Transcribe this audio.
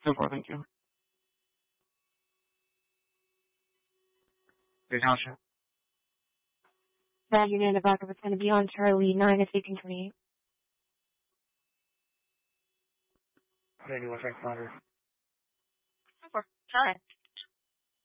So far, thank you. Great House. That unit of backup is going to be on Charlie 9 at 1828. What do you want, Frank Flounder? So far, Charlie.